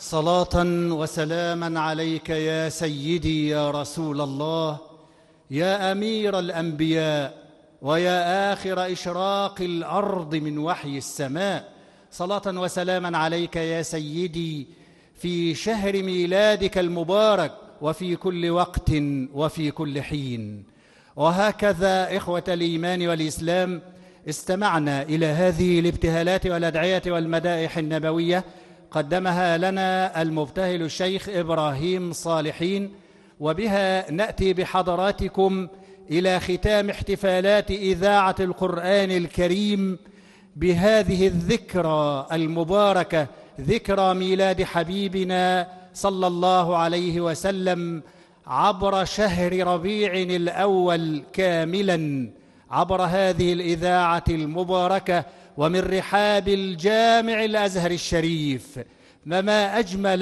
صلاة وسلاما عليك يا سيدي يا رسول الله، يا أمير الأنبياء، ويا آخر إشراق الأرض من وحي السماء. صلاة وسلاما عليك يا سيدي في شهر ميلادك المبارك وفي كل وقت وفي كل حين. وهكذا إخوة الإيمان والإسلام استمعنا إلى هذه الابتهالات والأدعية والمدائح النبوية قدمها لنا المبتهل الشيخ إبراهيم صالحين، وبها نأتي بحضراتكم إلى ختام احتفالات إذاعة القرآن الكريم بهذه الذكرى المباركة، ذكرى ميلاد حبيبنا صلى الله عليه وسلم عبر شهر ربيع الأول كاملا، عبر هذه الإذاعة المباركة ومن رحاب الجامع الأزهر الشريف. ما أجمل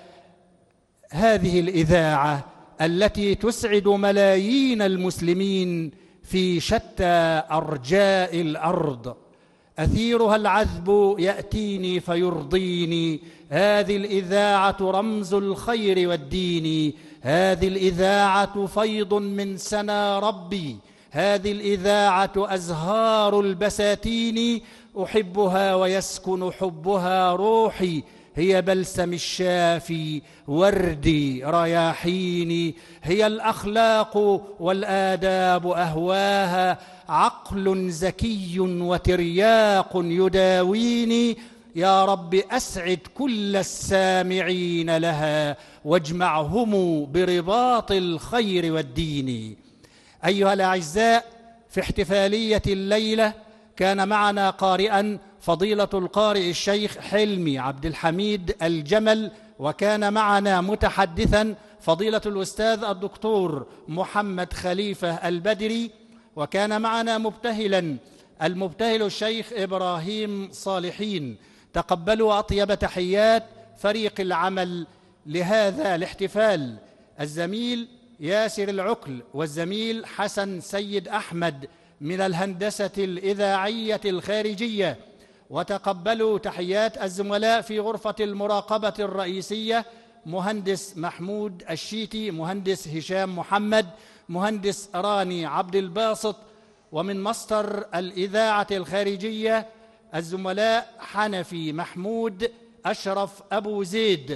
هذه الإذاعة التي تسعد ملايين المسلمين في شتى أرجاء الأرض. أثيرها العذب يأتيني فيرضيني، هذه الإذاعة رمز الخير والدين، هذه الإذاعة فيض من سنا ربي، هذه الإذاعة أزهار البساتين، أحبها ويسكن حبها روحي، هي بلسم الشافي وردي رياحيني، هي الأخلاق والآداب أهواها، عقل زكي وترياق يداويني، يا رب أسعد كل السامعين لها واجمعهم برباط الخير والدين. أيها الأعزاء، في احتفالية الليلة كان معنا قارئا فضيلة القارئ الشيخ حلمي عبد الحميد الجمل، وكان معنا متحدثا فضيلة الأستاذ الدكتور محمد خليفة البدري، وكان معنا مبتهلا المبتهل الشيخ إبراهيم صالحين. تقبلوا أطيب تحيات فريق العمل لهذا الاحتفال، الزميل ياسر العكل والزميل حسن سيد أحمد من الهندسة الإذاعية الخارجية. وتقبلوا تحيات الزملاء في غرفة المراقبة الرئيسية، مهندس محمود الشيتي، مهندس هشام محمد، مهندس راني عبد الباسط، ومن مصدر الإذاعة الخارجية الزملاء حنفي محمود، أشرف أبو زيد.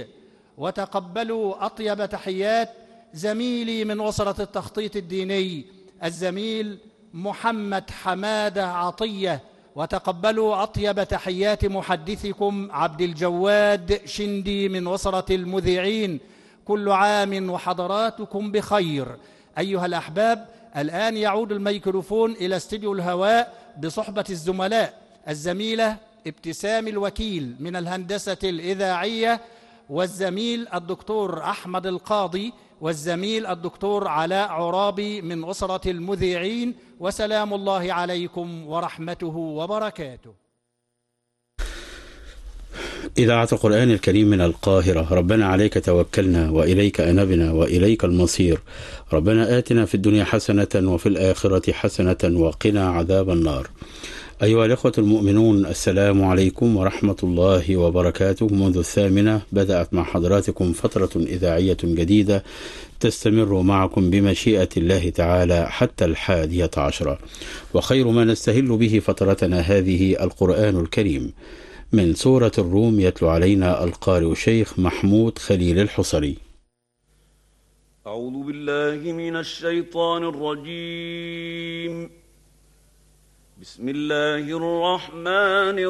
وتقبلوا أطيب تحيات زميلي من أسرة التخطيط الديني الزميل محمد حمادة عطية. وتقبلوا أطيب تحيات محدثكم عبد الجواد شندي من أسرة المذيعين. كل عام وحضراتكم بخير. أيها الأحباب، الآن يعود الميكروفون إلى استديو الهواء بصحبة الزملاء، الزميلة ابتسام الوكيل من الهندسة الإذاعية، والزميل الدكتور أحمد القاضي، والزميل الدكتور علاء عرابي من أسرة المذيعين. وسلام الله عليكم ورحمته وبركاته. إذاعة القرآن الكريم من القاهرة. ربنا عليك توكلنا وإليك أنبنا وإليك المصير. ربنا آتنا في الدنيا حسنة وفي الآخرة حسنة وقنا عذاب النار. أيها الأخوة المؤمنون، السلام عليكم ورحمة الله وبركاته. منذ 8 بدأت مع حضراتكم فترة إذاعية جديدة تستمر معكم بمشيئة الله تعالى حتى 11، وخير ما نستهل به فترتنا هذه القرآن الكريم. من سورة الروم يتلو علينا القارئ الشيخ محمود خليل الحصري. أعوذ بالله من الشيطان الرجيم. بسم الله الرحمن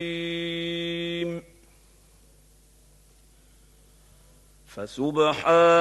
الرحيم. فسبحان